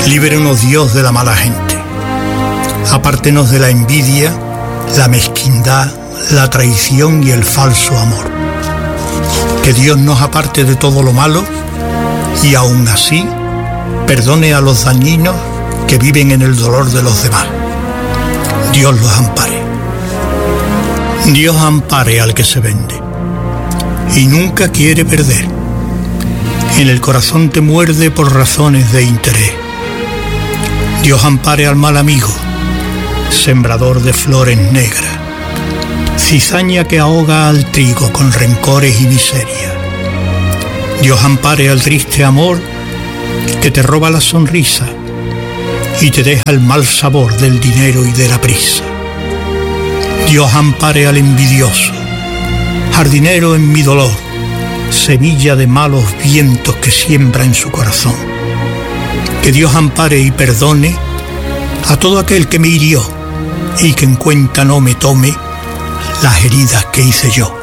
Líbrenos, Dios, de la mala gente. Apártenos de la envidia, la mezquindad, la traición y el falso amor. Que Dios nos aparte de todo lo malo y aún así perdone a los dañinos que viven en el dolor de los demás. Dios los ampare. Dios ampare al que se vende y nunca quiere perder. En el corazón te muerde por razones de interés. Dios ampare al mal amigo, sembrador de flores negras, cizaña que ahoga al trigo con rencores y miseria. Dios ampare al triste amor que te roba la sonrisa y te deja el mal sabor del dinero y de la prisa. Dios ampare al envidioso, jardinero en mi dolor, semilla de malos vientos que siembra en su corazón. Que Dios ampare y perdone a todo aquel que me hirió y que en cuenta no me tome las heridas que hice yo.